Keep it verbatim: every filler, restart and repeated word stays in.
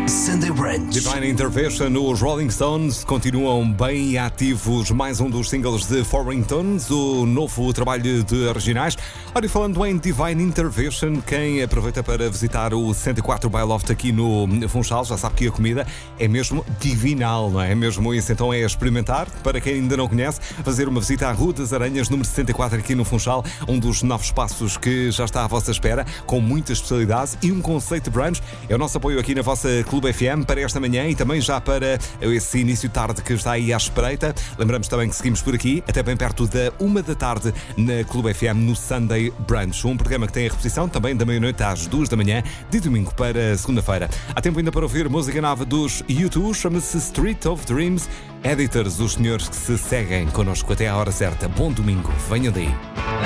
Sunday Brunch. Divine Intervention, os Rolling Stones continuam bem ativos. Mais um dos singles de Foreign Tones, o novo trabalho de originais. Ora, e falando em Divine Intervention, quem aproveita para visitar o sessenta e quatro by Loft aqui no Funchal, já sabe que a comida é mesmo divinal, não é? É mesmo isso, então é experimentar. Para quem ainda não conhece, fazer uma visita à Rua das Aranhas, número sessenta e quatro aqui no Funchal, um dos novos espaços que já está à vossa espera, com muitas especialidades e um conceito de brunch. É o nosso apoio aqui na vossa Clube F M para esta manhã e também já para esse início de tarde que está aí à espreita. Lembramos também que seguimos por aqui até bem perto da uma da tarde na Clube F M no Sunday Brunch, um programa que tem a repetição também da meia-noite às duas da manhã de domingo para segunda-feira. Há tempo ainda para ouvir música nova dos U dois, chama-se Street of Dreams. Editors, os senhores que se seguem connosco até à hora certa. Bom domingo, venham daí.